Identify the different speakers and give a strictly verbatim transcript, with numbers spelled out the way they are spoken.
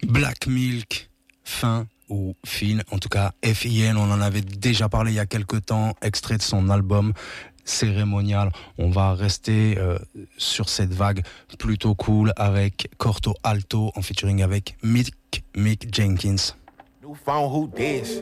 Speaker 1: Black Milk, fin ou fin, en tout cas F I N, on en avait déjà parlé il y a quelques temps, extrait de son album Cérémonial. On va rester euh, sur cette vague plutôt cool avec Corto Alto en featuring avec Mick, Mick Jenkins.
Speaker 2: New phone, who this?